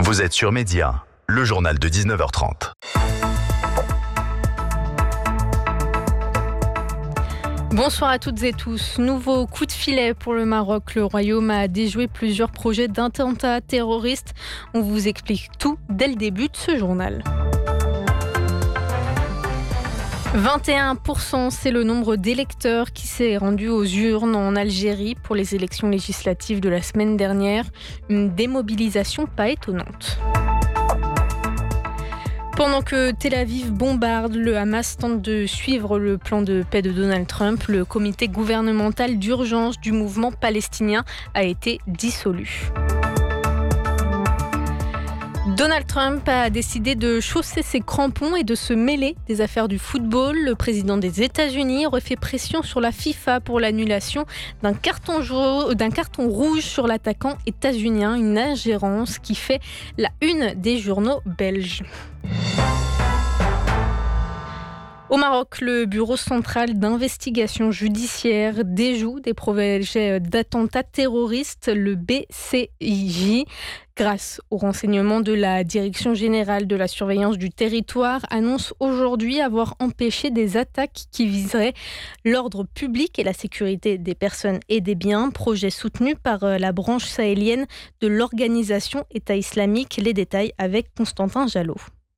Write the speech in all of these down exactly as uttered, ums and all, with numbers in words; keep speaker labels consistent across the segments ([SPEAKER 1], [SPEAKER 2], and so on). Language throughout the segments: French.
[SPEAKER 1] Vous êtes sur Média, le journal de dix-neuf heures trente.
[SPEAKER 2] Bonsoir à toutes et tous. Nouveau coup de filet pour le Maroc. Le Royaume a déjoué plusieurs projets d'attentats terroristes. On vous explique tout dès le début de ce journal. vingt et un pour cent, c'est le nombre d'électeurs qui s'est rendu aux urnes en Algérie pour les élections législatives de la semaine dernière. Une démobilisation pas étonnante. Pendant que Tel Aviv bombarde, le Hamas tente de suivre le plan de paix de Donald Trump. Le comité gouvernemental d'urgence du mouvement palestinien a été dissolu. Donald Trump a décidé de chausser ses crampons et de se mêler des affaires du football. Le président des États-Unis aurait fait pression sur la FIFA pour l'annulation d'un carton, jaune, d'un carton rouge sur l'attaquant états-unien, une ingérence qui fait la une des journaux belges. Au Maroc, le Bureau central d'investigation judiciaire déjoue des projets d'attentats terroristes, le B C I J. Grâce aux renseignements de la Direction générale de la surveillance du territoire, annonce aujourd'hui avoir empêché des attaques qui viseraient l'ordre public et la sécurité des personnes et des biens, projet soutenu par la branche sahélienne de l'organisation État islamique. Les détails avec Constantin Jalot.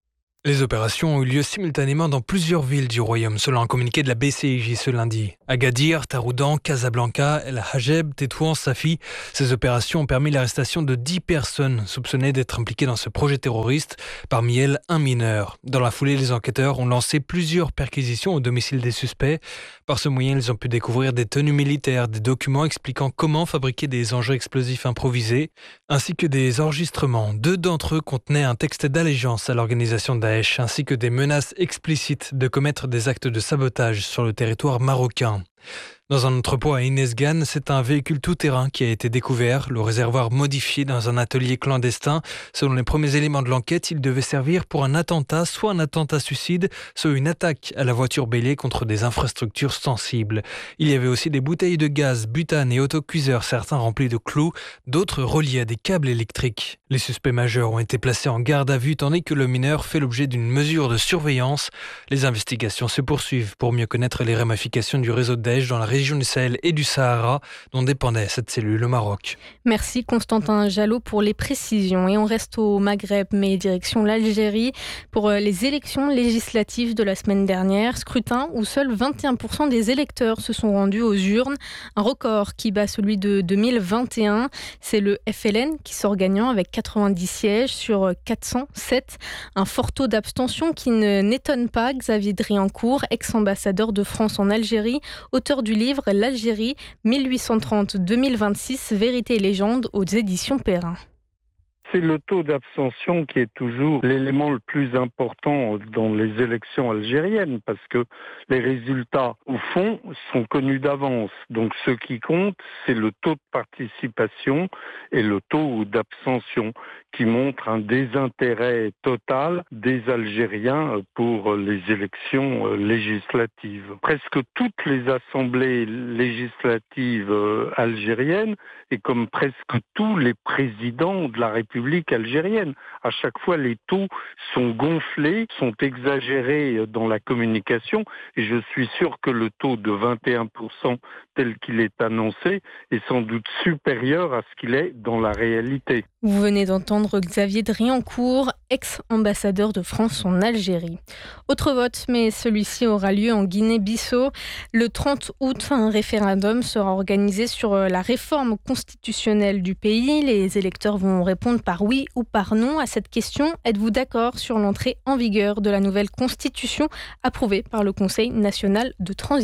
[SPEAKER 3] Les opérations ont eu lieu simultanément dans plusieurs villes du royaume, selon un communiqué de la B C I J ce lundi. Agadir, Taroudan, Casablanca, El Hajeb, Tétouan, Safi. Ces opérations ont permis l'arrestation de dix personnes soupçonnées d'être impliquées dans ce projet terroriste, parmi elles un mineur. Dans la foulée, les enquêteurs ont lancé plusieurs perquisitions au domicile des suspects. Par ce moyen, ils ont pu découvrir des tenues militaires, des documents expliquant comment fabriquer des engins explosifs improvisés, ainsi que des enregistrements. Deux d'entre eux contenaient un texte d'allégeance à l'organisation Daesh, ainsi que des menaces explicites de commettre des actes de sabotage sur le territoire marocain. Dans un entrepôt à Inesgan, c'est un véhicule tout-terrain qui a été découvert, le réservoir modifié dans un atelier clandestin. Selon les premiers éléments de l'enquête, il devait servir pour un attentat, soit un attentat suicide, soit une attaque à la voiture bélier contre des infrastructures sensibles. Il y avait aussi des bouteilles de gaz, butane et autocuiseurs, certains remplis de clous, d'autres reliés à des câbles électriques. Les suspects majeurs ont été placés en garde à vue tandis que le mineur fait l'objet d'une mesure de surveillance. Les investigations se poursuivent pour mieux connaître les ramifications du réseau Daesh dans la région du Sahel et du Sahara dont dépendait cette cellule au Maroc.
[SPEAKER 2] Merci Constantin Jalot pour les précisions. Et on reste au Maghreb, mais direction l'Algérie pour les élections législatives de la semaine dernière. Scrutin où seuls vingt et un pour cent des électeurs se sont rendus aux urnes. Un record qui bat celui de deux mille vingt et un. C'est le F L N qui sort gagnant avec quatre-vingt-dix sièges sur quatre cent sept. Un fort taux d'abstention qui ne n'étonne pas Xavier Driancourt, ex-ambassadeur de France en Algérie, auteur du livre L'Algérie mille huit cent trente à deux mille vingt-six, Vérité et légende aux éditions Perrin.
[SPEAKER 4] C'est le taux d'abstention qui est toujours l'élément le plus important dans les élections algériennes parce que les résultats, au fond, sont connus d'avance. Donc ce qui compte, c'est le taux de participation et le taux d'abstention qui montre un désintérêt total des Algériens pour les élections législatives. Presque toutes les assemblées législatives algériennes et comme presque tous les présidents de la République algérienne, à chaque fois les taux sont gonflés, sont exagérés dans la communication et je suis sûr que le taux de vingt et un pour cent tel qu'il est annoncé est sans doute supérieur à ce qu'il est dans la réalité.
[SPEAKER 2] Vous venez d'entendre Xavier Driancourt, ex-ambassadeur de France en Algérie. Autre vote, mais celui-ci aura lieu en Guinée-Bissau. Le trente août, un référendum sera organisé sur la réforme constitutionnelle du pays. Les électeurs vont répondre par oui ou par non à cette question. Êtes-vous d'accord sur l'entrée en vigueur de la nouvelle constitution approuvée par le Conseil national de transition ?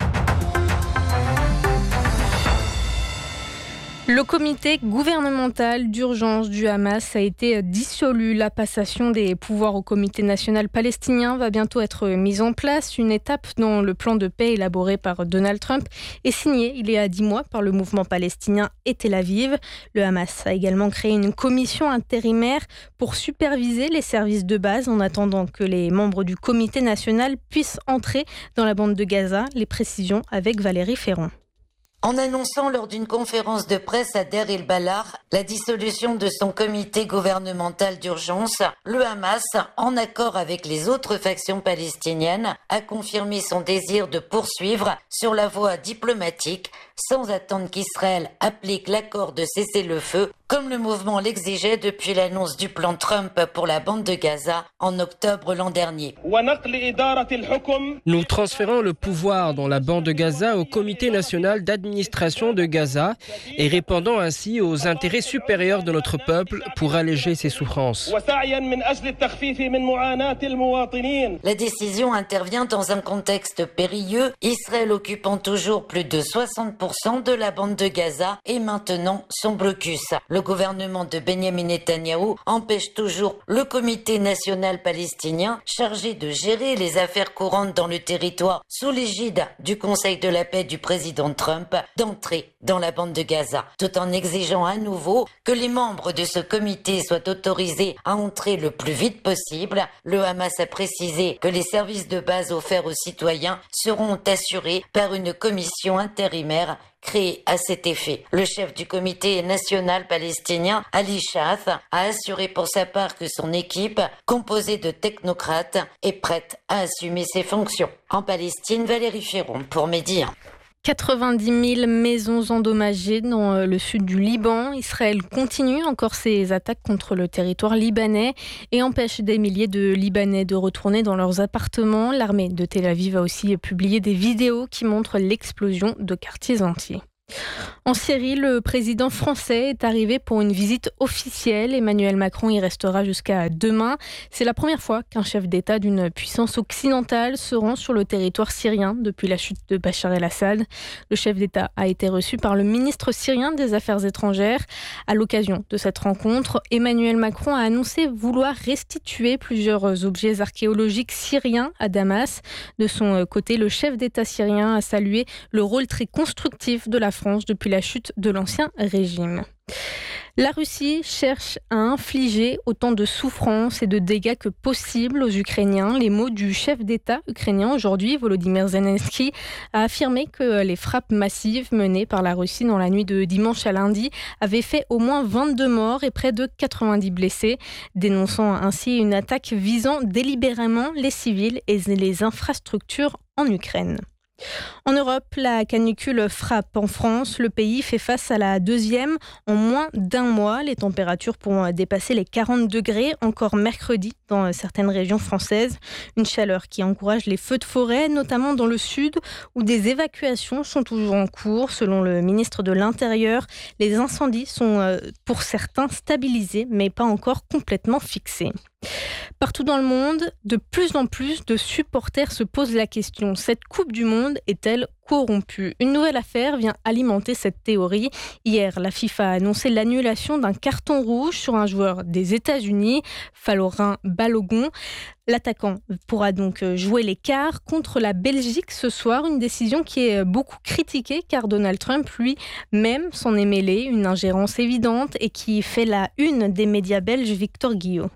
[SPEAKER 2] Le comité gouvernemental d'urgence du Hamas a été dissolu. La passation des pouvoirs au comité national palestinien va bientôt être mise en place. Une étape dans le plan de paix élaboré par Donald Trump et signé il y a dix mois par le mouvement palestinien et Tel Aviv. Le Hamas a également créé une commission intérimaire pour superviser les services de base en attendant que les membres du comité national puissent entrer dans la bande de Gaza. Les précisions avec Valérie Ferron.
[SPEAKER 5] En annonçant lors d'une conférence de presse à Deir el-Balah la dissolution de son comité gouvernemental d'urgence, le Hamas, en accord avec les autres factions palestiniennes, a confirmé son désir de poursuivre sur la voie diplomatique sans attendre qu'Israël applique l'accord de cessez-le-feu, comme le mouvement l'exigeait depuis l'annonce du plan Trump pour la bande de Gaza en octobre l'an dernier.
[SPEAKER 6] Nous transférons le pouvoir dans la bande de Gaza au Comité national d'administration de Gaza et répondons ainsi aux intérêts supérieurs de notre peuple pour alléger ses souffrances.
[SPEAKER 5] La décision intervient dans un contexte périlleux, Israël occupant toujours plus de soixante pour cent de la bande de Gaza et maintenant son blocus. Le gouvernement de Benyamin Netanyahou empêche toujours le Comité national palestinien chargé de gérer les affaires courantes dans le territoire sous l'égide du Conseil de la paix du président Trump d'entrer dans la bande de Gaza, tout en exigeant à nouveau que les membres de ce comité soient autorisés à entrer le plus vite possible. Le Hamas a précisé que les services de base offerts aux citoyens seront assurés par une commission intérimaire créé à cet effet. Le chef du comité national palestinien, Ali Shaath, a assuré pour sa part que son équipe, composée de technocrates, est prête à assumer ses fonctions. En Palestine, Valérie Féron pour Média.
[SPEAKER 2] quatre-vingt-dix mille maisons endommagées dans le sud du Liban. Israël continue encore ses attaques contre le territoire libanais et empêche des milliers de Libanais de retourner dans leurs appartements. L'armée de Tel Aviv a aussi publié des vidéos qui montrent l'explosion de quartiers entiers. En Syrie, le président français est arrivé pour une visite officielle. Emmanuel Macron y restera jusqu'à demain. C'est la première fois qu'un chef d'État d'une puissance occidentale se rend sur le territoire syrien depuis la chute de Bachar el-Assad. Le chef d'État a été reçu par le ministre syrien des Affaires étrangères. À l'occasion de cette rencontre, Emmanuel Macron a annoncé vouloir restituer plusieurs objets archéologiques syriens à Damas. De son côté, le chef d'État syrien a salué le rôle très constructif de la France depuis la chute de l'ancien régime. La Russie cherche à infliger autant de souffrances et de dégâts que possible aux Ukrainiens. Les mots du chef d'État ukrainien aujourd'hui, Volodymyr Zelensky, a affirmé que les frappes massives menées par la Russie dans la nuit de dimanche à lundi avaient fait au moins vingt-deux morts et près de quatre-vingt-dix blessés, dénonçant ainsi une attaque visant délibérément les civils et les infrastructures en Ukraine. En Europe, la canicule frappe en France. Le pays fait face à la deuxième en moins d'un mois. Les températures pourront dépasser les quarante degrés encore mercredi dans certaines régions françaises. Une chaleur qui encourage les feux de forêt, notamment dans le sud, où des évacuations sont toujours en cours. Selon le ministre de l'Intérieur, les incendies sont pour certains stabilisés, mais pas encore complètement fixés. Partout dans le monde, de plus en plus de supporters se posent la question: cette Coupe du Monde est-elle corrompue ? Une nouvelle affaire vient alimenter cette théorie. Hier, la FIFA a annoncé l'annulation d'un carton rouge sur un joueur des États-Unis, Folarin Balogun. L'attaquant pourra donc jouer les quarts contre la Belgique ce soir, une décision qui est beaucoup critiquée car Donald Trump lui-même s'en est mêlé, une ingérence évidente et qui fait la une des médias belges. Victor Guillot.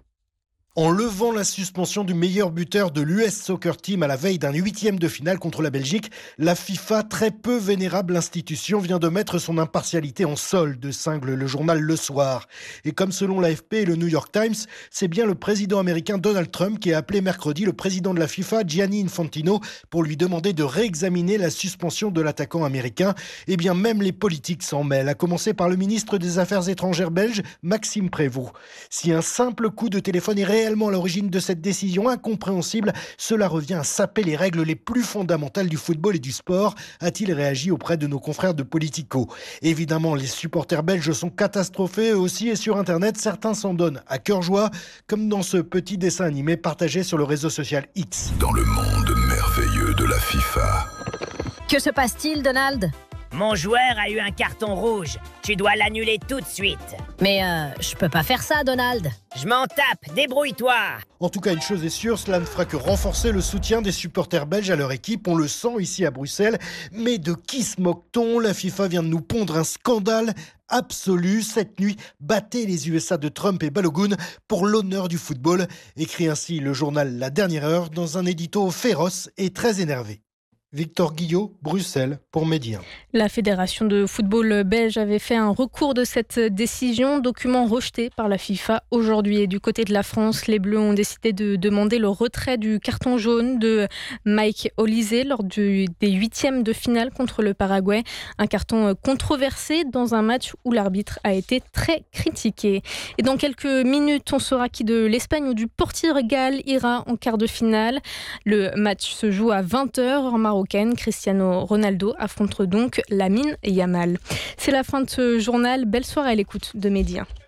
[SPEAKER 7] En levant la suspension du meilleur buteur de l'U S Soccer Team à la veille d'un huitième de finale contre la Belgique, la FIFA, très peu vénérable institution, vient de mettre son impartialité en solde, cingle le journal Le Soir. Et comme selon l'A F P et le New York Times, c'est bien le président américain Donald Trump qui a appelé mercredi le président de la FIFA, Gianni Infantino, pour lui demander de réexaminer la suspension de l'attaquant américain. Et bien même les politiques s'en mêlent, à commencer par le ministre des Affaires étrangères belge, Maxime Prévost. Si un simple coup de téléphone est réel à l'origine de cette décision incompréhensible, cela revient à saper les règles les plus fondamentales du football et du sport, a-t-il réagi auprès de nos confrères de Politico. Évidemment, les supporters belges sont catastrophés eux aussi, et sur Internet, certains s'en donnent à cœur joie, comme dans ce petit dessin animé partagé sur le réseau social X.
[SPEAKER 8] Dans le monde merveilleux de la FIFA.
[SPEAKER 9] Que se passe-t-il, Donald ?
[SPEAKER 10] Mon joueur a eu un carton rouge. Tu dois l'annuler tout de suite.
[SPEAKER 9] Mais euh, je peux pas faire ça, Donald.
[SPEAKER 10] Je m'en tape, débrouille-toi.
[SPEAKER 7] En tout cas, une chose est sûre, cela ne fera que renforcer le soutien des supporters belges à leur équipe. On le sent ici à Bruxelles. Mais de qui se moque-t-on ? La FIFA vient de nous pondre un scandale absolu. Cette nuit, battez les U S A de Trump et Balogun pour l'honneur du football. Écrit ainsi le journal La Dernière Heure dans un édito féroce et très énervé. Victor Guillot, Bruxelles, pour Média.
[SPEAKER 2] La Fédération de football belge avait fait un recours de cette décision, document rejeté par la FIFA aujourd'hui. Et du côté de la France, les Bleus ont décidé de demander le retrait du carton jaune de Mike Olise lors du, des huitièmes de finale contre le Paraguay. Un carton controversé dans un match où l'arbitre a été très critiqué. Et dans quelques minutes, on saura qui de l'Espagne ou du Portugal ira en quart de finale. Le match se joue à vingt heures en Maroc. Cristiano Ronaldo affronte donc Lamine Yamal. C'est la fin de ce journal. Belle soirée à l'écoute de Média.